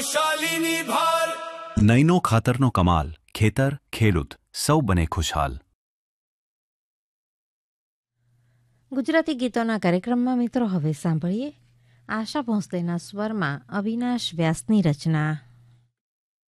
શાલીની ભાર નઈનો ખાતરનો કમાલ, ખેતર ખેડૂત સૌ બને ખુશહાલ. ગુજરાતી ગીતોના કાર્યક્રમમાં મિત્રો હવે સાંભળીએ આશા ભોંસલેના સ્વરમાં અવિનાશ વ્યાસની રચના.